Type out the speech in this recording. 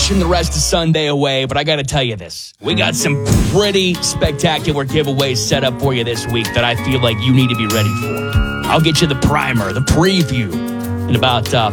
wishing the rest of Sunday away, but I got to tell you this. We got some pretty spectacular giveaways set up for you this week that I feel like you need to be ready for. I'll get you the primer, the preview in about